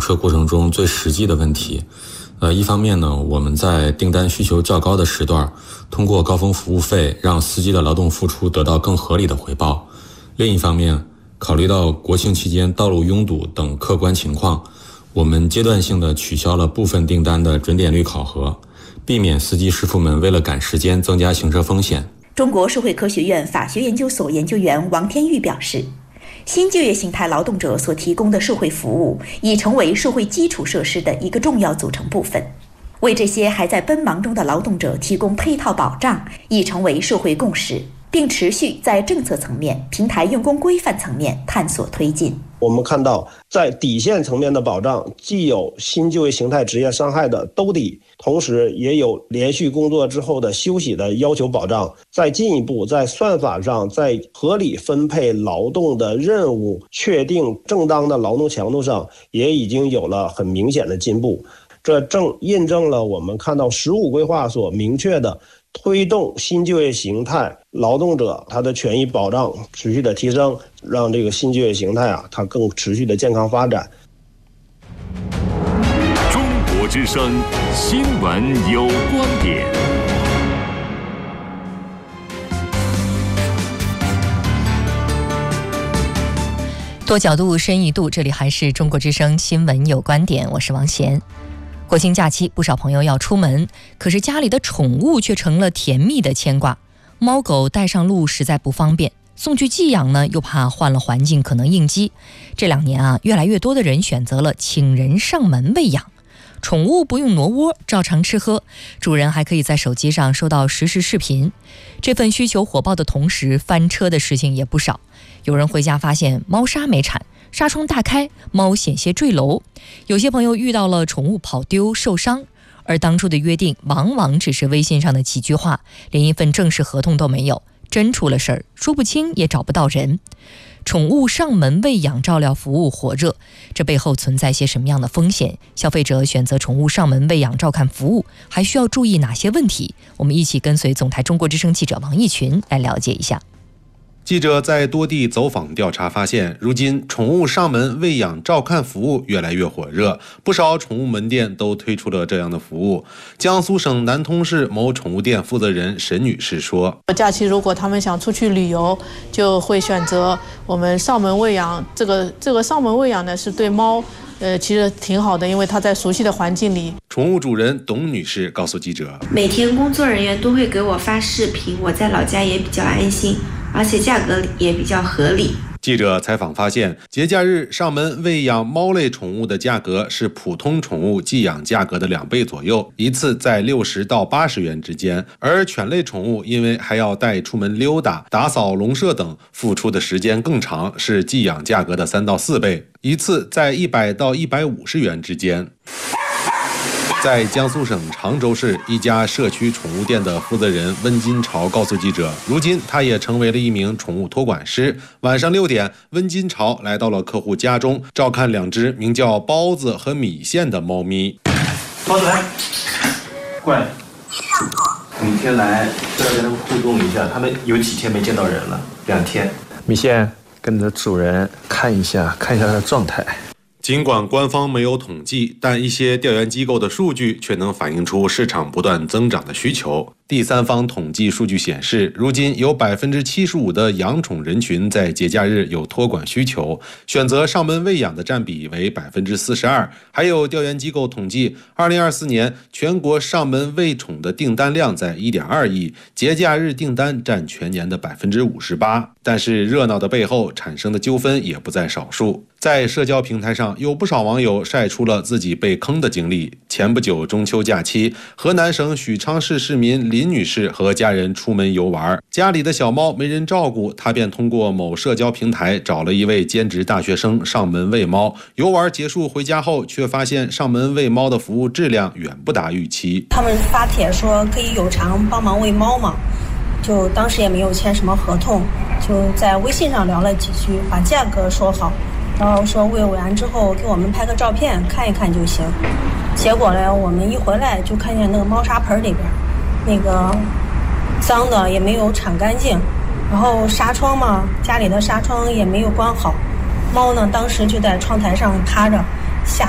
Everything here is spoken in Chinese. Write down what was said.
车过程中最实际的问题。一方面呢，我们在订单需求较高的时段，通过高峰服务费让司机的劳动付出得到更合理的回报。另一方面，考虑到国庆期间道路拥堵等客观情况，我们阶段性的取消了部分订单的准点率考核，避免司机师傅们为了赶时间增加行车风险。 中国社会科学院法学研究所研究员王天玉表示，新就业形态劳动者所提供的社会服务已成为社会基础设施的一个重要组成部分，为这些还在奔忙中的劳动者提供配套保障已成为社会共识，并持续在政策层面、平台用工规范层面探索推进。 我们看到，在底线层面的保障，既有新就业形态职业伤害的兜底，同时也有连续工作之后的休息的要求保障。再进一步，在算法上，在合理分配劳动的任务、确定正当的劳动强度上，也已经有了很明显的进步。这正印证了我们看到15规划所明确的推动新就业形态劳动者他的权益保障持续的提升，让这个新就业形态它更持续的健康发展。 中国之声新闻有观点。 多角度深一度，这里还是中国之声新闻有观点，我是王贤。国庆假期，不少朋友要出门，可是家里的宠物却成了甜蜜的牵挂。猫狗带上路实在不方便，送去寄养呢，又怕换了环境可能应激。这2年越来越多的人选择了请人上门喂养，宠物不用挪窝，照常吃喝，主人还可以在手机上收到实时视频。这份需求火爆的同时，翻车的事情也不少。有人回家发现猫砂没铲，纱窗大开，猫险些坠楼。有些朋友遇到了宠物跑丢受伤，而当初的约定往往只是微信上的几句话，连一份正式合同都没有，真出了事儿说不清也找不到人。宠物上门喂养照料服务火热，这背后存在些什么样的风险？消费者选择宠物上门喂养照看服务还需要注意哪些问题？我们一起跟随总台中国之声记者王义群来了解一下。 记者在多地走访调查发现，如今宠物上门喂养照看服务越来越火热，不少宠物门店都推出了这样的服务。江苏省南通市某宠物店负责人沈女士说， 假期如果他们想出去旅游，就会选择我们上门喂养。这个上门喂养呢，是对猫其实挺好的，因为它在熟悉的环境里。 宠物主人董女士告诉记者， 每天工作人员都会给我发视频，我在老家也比较安心，而且价格也比较合理。 记者采访发现，节假日上门喂养猫类宠物的价格是普通宠物寄养价格的2倍左右，一次在60到80元之间。而犬类宠物因为还要带出门溜达、打扫笼舍等，付出的时间更长，是寄养价格的3到4倍，一次在100到150元之间。在江苏省常州市一家社区宠物店的负责人温金朝告诉记者，如今他也成为了一名宠物托管师。晚上6点，温金朝来到了客户家中，照看2只名叫包子和米线的猫咪。 包子来，过来。每天来都要跟他们互动一下，他们有几天没见到人了？2天。米线跟着主人看一下他的状态。 尽管官方没有统计，但一些调研机构的数据却能反映出市场不断增长的需求。第三方统计数据显示，如今有75%的养宠人群在节假日有托管需求，选择上门喂养的占比为42%。还有调研机构统计，2024年全国上门喂宠的订单量在1.2亿，节假日订单占全年的58%。但是热闹的背后产生的纠纷也不在少数。在社交平台上，有不少网友晒出了自己被坑的经历。前不久中秋假期，河南省许昌市市民林女士和家人出门游玩，家里的小猫没人照顾，她便通过某社交平台找了一位兼职大学生上门喂猫。游玩结束回家后，却发现上门喂猫的服务质量远不达预期。 他们发帖说可以有偿帮忙喂猫嘛，就当时也没有签什么合同，就在微信上聊了几句，把价格说好，然后说喂完之后给我们拍个照片看一看就行。结果呢，我们一回来就看见那个猫砂盆里边那个脏的也没有铲干净，然后纱窗嘛，家里的纱窗也没有关好，猫呢当时就在窗台上趴着，